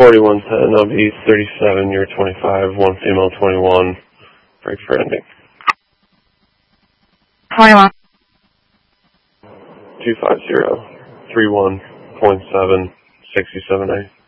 4110, I'll be 37, you're 25, one female 21, break for ending. 21. 250, 31.7, 67A.